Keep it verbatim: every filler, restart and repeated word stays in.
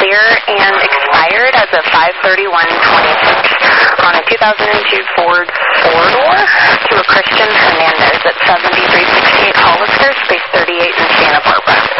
clear and expired as of five thirty-one twenty-six on a two thousand two Ford four-door to a Christian Hernandez at seventy-three sixty-eight Hollister, space thirty-eight in Santa Barbara.